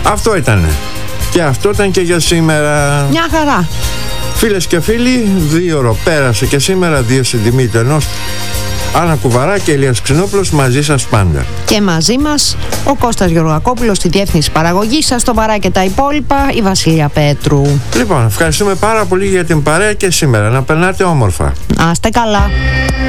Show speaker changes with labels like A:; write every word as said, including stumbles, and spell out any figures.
A: Αυτό ήτανε. Και αυτό ήταν και για σήμερα.
B: Μια χαρά.
A: Φίλες και φίλοι, δύο ώρο πέρασε και σήμερα, δύο στην τιμή του ενός. Άννα Κουβαρά και Ηλίας Ξινόπουλος μαζί σας πάντα.
B: Και μαζί μας ο Κώστας Γεωργακόπουλος στη διεύθυνση παραγωγής σας, το Βαρά και τα υπόλοιπα, η Βασιλεία Πέτρου.
A: Λοιπόν, ευχαριστούμε πάρα πολύ για την παρέα και σήμερα. Να περνάτε όμορφα.
B: Να είστε καλά.